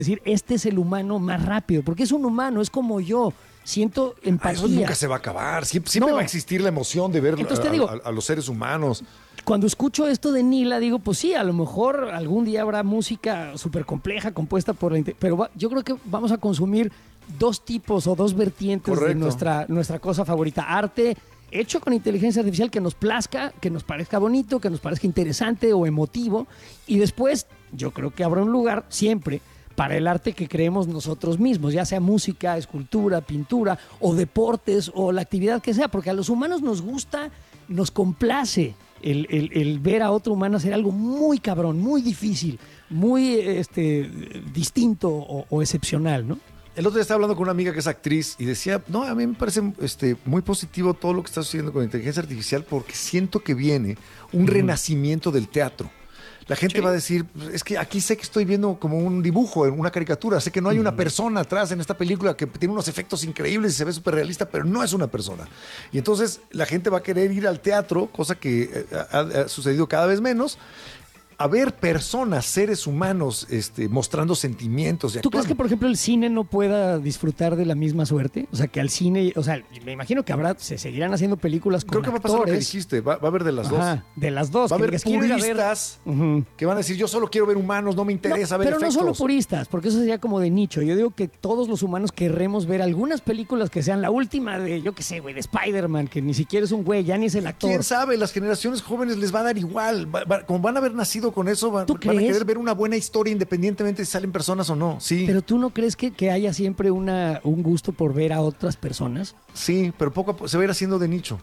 decir, este es el humano más rápido, porque es un humano, es como yo. Siento empatía. Eso nunca se va a acabar. Siempre va a existir la emoción de ver Entonces te digo, a los seres humanos. Cuando escucho esto de Nila, digo, pues sí, a lo mejor algún día habrá música súper compleja compuesta por pero yo creo que vamos a consumir dos tipos o dos vertientes de nuestra cosa favorita. Arte hecho con inteligencia artificial que nos plazca, que nos parezca bonito, que nos parezca interesante o emotivo. Y después yo creo que habrá un lugar siempre para el arte que creemos nosotros mismos, ya sea música, escultura, pintura o deportes o la actividad que sea, porque a los humanos nos gusta, nos complace el ver a otro humano hacer algo muy cabrón, muy difícil, muy distinto o excepcional, ¿no? El otro día estaba hablando con una amiga que es actriz y decía, no, a mí me parece muy positivo todo lo que está sucediendo con la inteligencia artificial porque siento que viene un renacimiento del teatro. La gente va a decir, es que aquí sé que estoy viendo como un dibujo, una caricatura, sé que no hay una persona atrás en esta película que tiene unos efectos increíbles y se ve súper realista, pero no es una persona. Y entonces la gente va a querer ir al teatro, cosa que ha sucedido cada vez menos, a ver personas, seres humanos, mostrando sentimientos. ¿Tú crees que, por ejemplo, el cine no pueda disfrutar de la misma suerte? O sea, que al cine, o sea, me imagino que se seguirán haciendo películas con Creo que va a pasar lo que dijiste, va a haber de las dos. De las dos. Va a haber puristas que van a decir, yo solo quiero ver humanos, no me interesa ver efectos. Pero no solo puristas, porque eso sería como de nicho. Yo digo que todos los humanos querremos ver algunas películas que sean la última de, yo qué sé, güey, de Spider-Man, que ni siquiera es un güey, ya ni es el actor. ¿Quién sabe? Las generaciones jóvenes les va a dar igual. Como van a haber nacido con eso, van a querer ver una buena historia independientemente si salen personas o no. Sí. Pero ¿tú no crees que haya siempre un gusto por ver a otras personas? Sí, pero poco a poco se va a ir haciendo de nicho.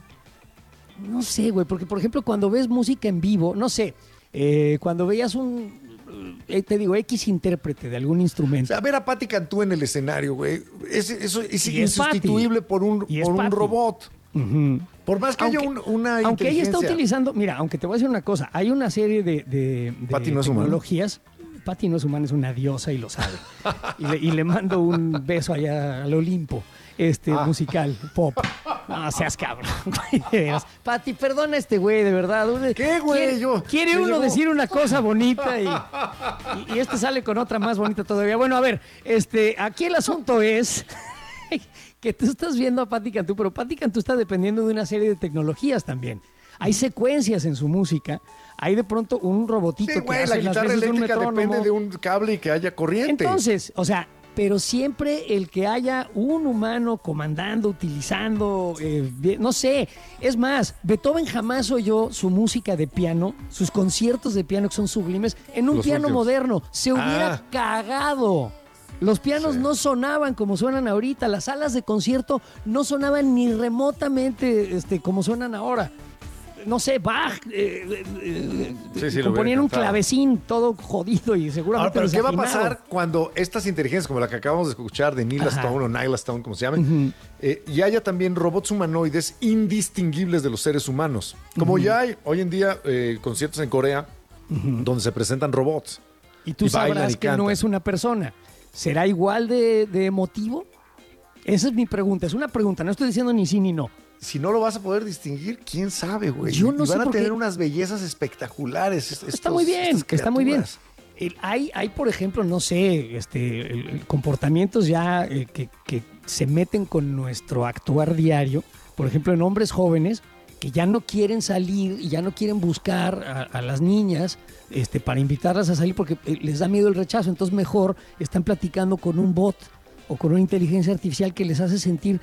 No sé, güey, porque por ejemplo cuando ves música en vivo, no sé, cuando veías te digo, X intérprete de algún instrumento. O sea, ver a Patti Cantú en el escenario, güey, eso es insustituible por un robot. Uh-huh. Por más que haya una aunque ella está inteligencia. utilizando, mira, aunque te voy a decir una cosa, hay una serie de Patti no es tecnologías. Patti no es humana, es una diosa y lo sabe. y le mando un beso allá al Olimpo, musical, pop. No seas cabrón, güey, de veras. Patti, perdona a este güey, de verdad. ¿Qué, güey? Quiere uno decir una cosa bonita y sale con otra más bonita todavía. Bueno, a ver, aquí el asunto es que tú estás viendo a Patti Cantú, pero Patti Cantú está dependiendo de una serie de tecnologías también. Hay secuencias en su música, hay de pronto un robotito sí, güey, la guitarra eléctrica depende de un cable y que haya corriente. Entonces, o sea, pero siempre el que haya un humano comandando, utilizando, no sé, es más, Beethoven jamás oyó su música de piano, sus conciertos de piano que son sublimes, en un piano moderno, se hubiera cagado. Los pianos no sonaban como suenan ahorita, las salas de concierto no sonaban ni remotamente como suenan ahora. No sé, Bach componían un clavecín todo jodido y seguramente. Ahora, pero ¿qué va a pasar cuando estas inteligencias como la que acabamos de escuchar de Nila Stone o Nyla Stone, como se llamen, y haya también robots humanoides indistinguibles de los seres humanos? Como ya hay hoy en día conciertos en Corea donde se presentan robots. Y tú sabrás que no es una persona. ¿Será igual de emotivo? Esa es mi pregunta. Es una pregunta. No estoy diciendo ni sí ni no. Si no lo vas a poder distinguir, quién sabe, güey. Yo no sé. Van a tener unas bellezas espectaculares. Está muy bien, está muy bien. Hay, por ejemplo, no sé, comportamientos ya que se meten con nuestro actuar diario. Por ejemplo, en hombres jóvenes que ya no quieren salir y ya no quieren buscar a las niñas para invitarlas a salir porque les da miedo el rechazo. Entonces mejor están platicando con un bot o con una inteligencia artificial que les hace sentir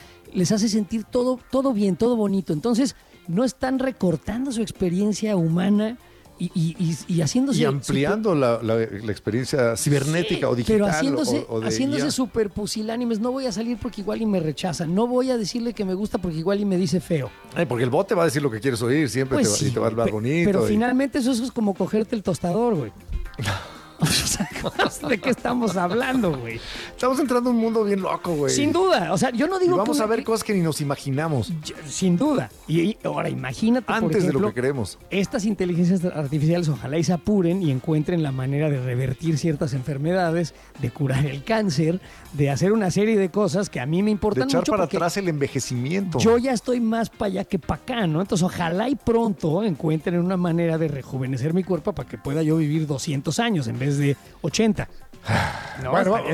todo bien, todo bonito. Entonces no están recortando su experiencia humana y haciéndose... Y ampliando la experiencia cibernética o digital. Pero haciéndose súper pusilánimes. No voy a salir porque igual y me rechazan. No voy a decirle que me gusta porque igual y me dice feo. Porque el bot te va a decir lo que quieres oír siempre, pues y te va a hablar bonito. Pero finalmente eso es como cogerte el tostador, güey. O sea, ¿de qué estamos hablando, güey? Estamos entrando en un mundo bien loco, güey. Sin duda. O sea, yo no digo y vamos a ver cosas que ni nos imaginamos. Sin duda. Y ahora imagínate, antes por ejemplo, de lo que queremos. Estas inteligencias artificiales ojalá y se apuren y encuentren la manera de revertir ciertas enfermedades, de curar el cáncer, de hacer una serie de cosas que a mí me importan mucho. De echar para atrás el envejecimiento. Yo ya estoy más para allá que para acá, ¿no? Entonces ojalá y pronto encuentren una manera de rejuvenecer mi cuerpo para que pueda yo vivir 200 años en vez de 80. No, Bueno, estaría